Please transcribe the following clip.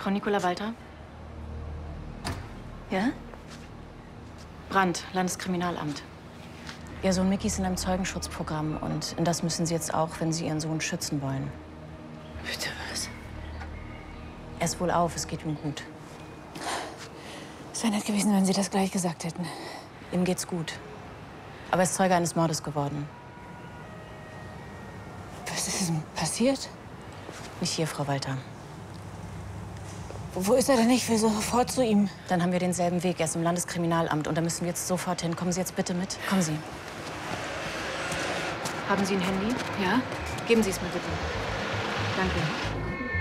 Frau Nicola Walter? Ja? Brandt, Landeskriminalamt. Ihr Sohn Micky ist in einem Zeugenschutzprogramm und in das müssen Sie jetzt auch, wenn Sie Ihren Sohn schützen wollen. Bitte was? Er ist wohlauf, es geht ihm gut. Es wäre nett gewesen, wenn Sie das gleich gesagt hätten. Ihm geht's gut. Aber er ist Zeuge eines Mordes geworden. Was ist denn passiert? Nicht hier, Frau Walter. Wo ist er denn? Ich will sofort zu ihm. Dann haben wir denselben Weg. Er ist im Landeskriminalamt und da müssen wir jetzt sofort hin. Kommen Sie jetzt bitte mit. Kommen Sie. Haben Sie ein Handy? Ja? Geben Sie es mir bitte. Danke.